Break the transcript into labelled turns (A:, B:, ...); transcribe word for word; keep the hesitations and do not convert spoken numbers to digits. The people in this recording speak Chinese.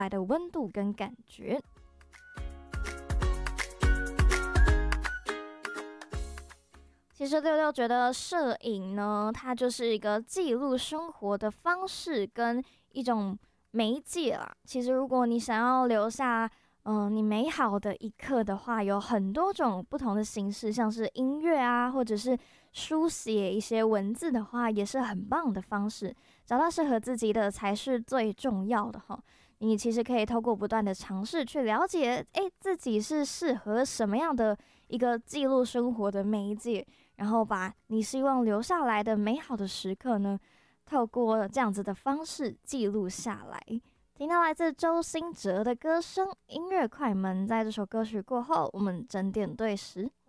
A: 来的温度跟感觉。其实六六觉得摄影呢，它就是一个记录生活的方式跟一种媒介啦。其实如果你想要留下嗯、呃你美好的一刻的话，有很多种不同的形式，像是音乐啊，或者是书写一些文字的话，也是很棒的方式。找到适合自己的才是最重要的哈。你其实可以透过不断的尝试去了解，诶，自己是适合什么样的一个记录生活的媒介，然后把你希望留下来的美好的时刻呢，透过这样子的方式记录下来。听到来自周兴哲的歌声，音乐快门。在这首歌曲过后，我们整点对时。